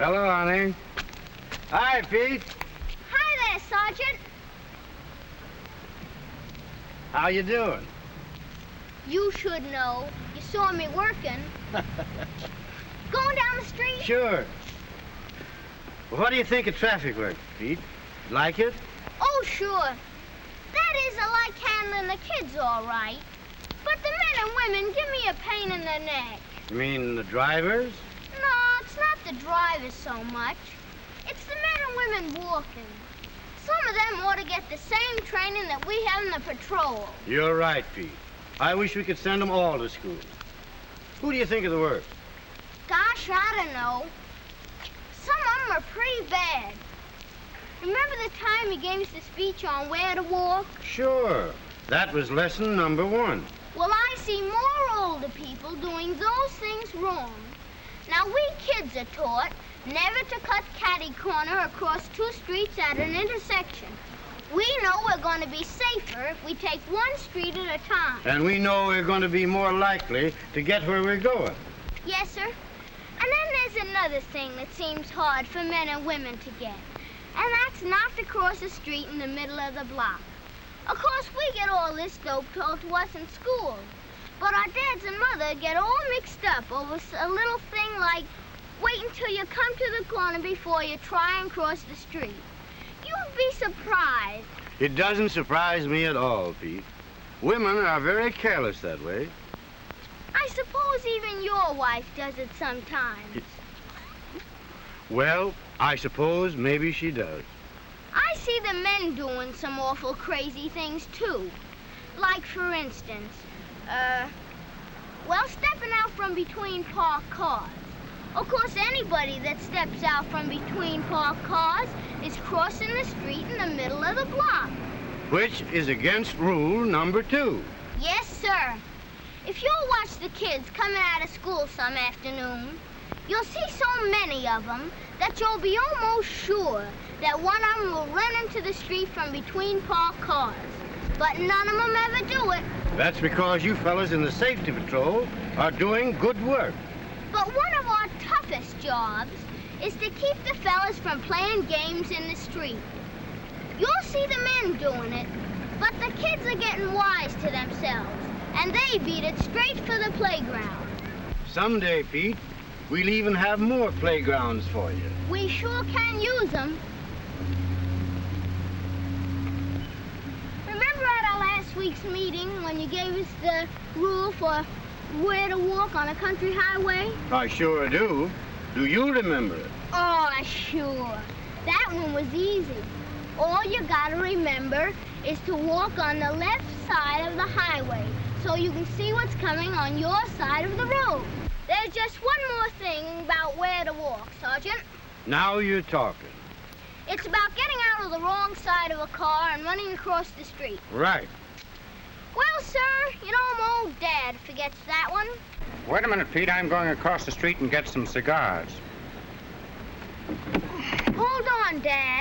Hello, honey. Hi, Pete. Hi there, Sergeant. How you doing? You should know. You saw me working. Going down the street? Sure. Well, what do you think of traffic work, Pete? Like it? Oh, sure. That is, I like handling the kids all right. But the men and women give me a pain in the neck. You mean the drivers? No, it's not the drivers so much. It's the men and women walking. Some of them ought to get the same training that we have in the patrol. You're right, Pete. I wish we could send them all to school. Who do you think of the worst? Gosh, I don't know. Some of them are pretty bad. Remember the time he gave us the speech on where to walk? Sure. That was lesson number 1. Well, I see more older people doing those things wrong. Now, we kids are taught never to cut catty corner across 2 streets at an intersection. We know we're going to be safer if we take 1 street at a time. And we know we're going to be more likely to get where we're going. Yes, sir. And then there's another thing that seems hard for men and women to get. And that's not to cross a street in the middle of the block. Of course, we get all this dope told to us in school. But our dads and mother get all mixed up over a little thing like wait until you come to the corner before you try and cross the street. You'd be surprised. It doesn't surprise me at all, Pete. Women are very careless that way. I suppose even your wife does it sometimes. Well, I suppose maybe she does. I see the men doing some awful crazy things, too. Like, for instance, well, stepping out from between parked cars. Of course, anybody that steps out from between parked cars is crossing the street in the middle of the block. Which is against rule number 2. Yes, sir. If you'll watch the kids coming out of school some afternoon, you'll see so many of them that you'll be almost sure that one of them will run into the street from between parked cars. But none of them ever do it. That's because you fellas in the safety patrol are doing good work. But one of our toughest jobs is to keep the fellas from playing games in the street. You'll see the men doing it, but the kids are getting wise to themselves, and they beat it straight for the playground. Someday, Pete, we'll even have more playgrounds for you. We sure can use them. Remember at our last week's meeting when you gave us the rule for where to walk on a country highway? I sure do. Do you remember it? Oh, sure. That one was easy. All you gotta remember is to walk on the left side of the highway so you can see what's coming on your side of the road. There's just one more thing about where to walk, Sergeant. Now you're talking. It's about getting out of the wrong side of a car and running across the street. Right. Well, sir, you know my old dad forgets that one. Wait a minute, Pete. I'm going across the street and get some cigars. Hold on, Dad.